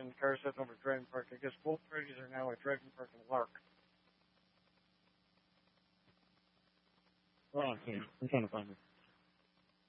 and car sitting over at Dragon Park. I guess both Freddy's are now at Dragon Park and Lark. Oh, okay. I'm trying to find it.